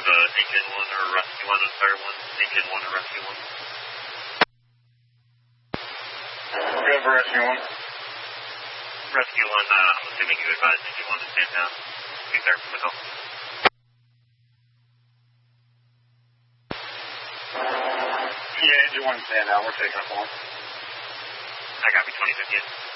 Engine 1 or Rescue 1 and Fire 1, Engine 1 or Rescue 1. Good for Rescue 1. Rescue 1, I'm assuming you advised Engine 1 to stand down. Be there for the call. Yeah, Engine 1 stand down. We're taking up one. I got me 2015.